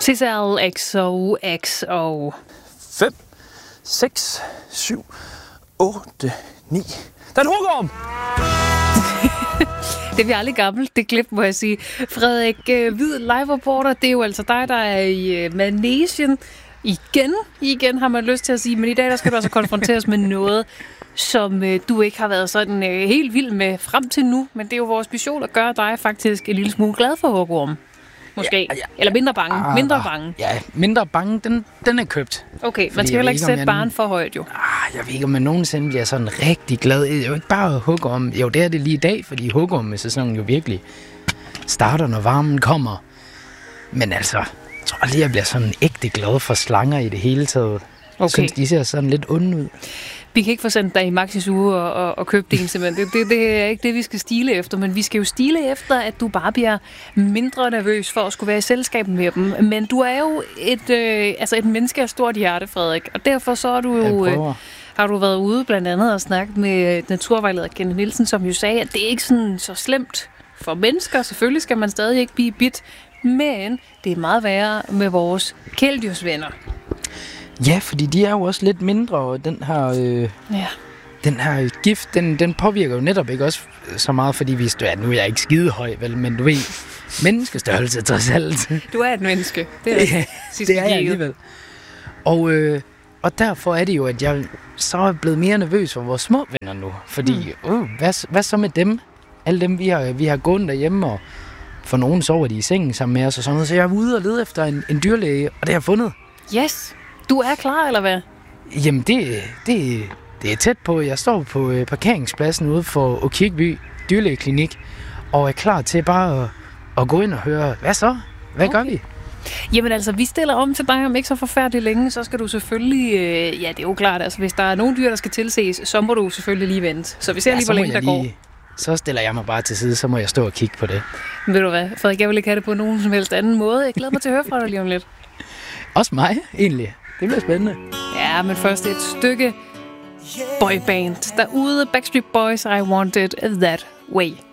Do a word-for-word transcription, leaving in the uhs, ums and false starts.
T C L X O X O. fem, seks, syv, otte, ni. Der er en hugorm! Det bliver aldrig gammelt, det klip, må jeg sige. Frederik øh, Hvid, live-reporter, det er jo altså dig, der er i øh, Manesien. Igen, igen har man lyst til at sige, men i dag der skal du altså konfronteres med noget, som øh, du ikke har været sådan øh, helt vild med frem til nu, men det er jo vores mission at gøre dig faktisk en lille smule glad for hugorm. Måske. Ja, ja, ja. Eller mindre bange. Ah, mindre bange. Ja, mindre bange, den, den er købt. Okay, man skal heller ikke sætte barren for højt, jo. Ah, jeg ved ikke, om man nogensinde bliver sådan rigtig glad. Jeg er jo ikke bare hugorm. Jo, det er det lige i dag, fordi hugormesæsonen jo virkelig starter, når varmen kommer. Men altså, jeg tror lige, jeg bliver sådan ægte glad for slanger i det hele taget. Jeg synes, de ser sådan lidt onde ud. Vi kan ikke få sendt dig i Maxis uge og, og, og købe din simpelthen. Det, det, det er ikke det, vi skal stile efter, men vi skal jo stile efter, at du bare bliver mindre nervøs for at skulle være i selskab med dem. Men du er jo et, øh, altså et menneske af stort hjerte, Frederik, og derfor så er du jo, øh, har du været ude blandt andet og snakket med naturvejleder Kenneth Nielsen, som jo sagde, at det er ikke sådan så slemt for mennesker. Selvfølgelig skal man stadig ikke blive bidt, men det er meget værre med vores kæledyrsvenner. Ja, fordi de er jo også lidt mindre, og den her, øh, ja. den her gift, den, den påvirker jo netop ikke også så meget, fordi vi ja, nu er jeg ikke skide høj, vel, men du ved, menneskestørrelse trods alt. Du er et menneske. Det er, ja, det er jeg alligevel. Og, øh, og derfor er det jo, at jeg så er blevet mere nervøs for vores små venner nu, fordi mm. øh, hvad, hvad så med dem? Alle dem, vi har, vi har gået derhjemme, og for nogen sover de i sengen sammen med os og sådan noget, så jeg er ude og lede efter en, en dyrlæge, og det har jeg fundet. Yes! Du er klar, eller hvad? Jamen, det, det, det er tæt på. Jeg står på øh, parkeringspladsen ude for Åkirkeby dyrlægeklinik, og er klar til bare at, at gå ind og høre, hvad så? Hvad okay. gør vi? Jamen altså, vi stiller om til dig om ikke så forfærdeligt længe, så skal du selvfølgelig, øh, ja, det er jo klart, altså hvis der er nogle dyr, der skal tilses, så må du selvfølgelig lige vente. Så vi ser ja, lige, hvor længe der lige, går. Så stiller jeg mig bare til side, så må jeg stå og kigge på det. Ved du hvad, Frederik, jeg vil ikke have det på nogen som helst anden måde. Jeg glæder mig til at høre fra dig lige om lidt. Også mig, egentlig. Det bliver spændende. Ja, men først et stykke boyband derude. Backstreet Boys, I Want It That Way.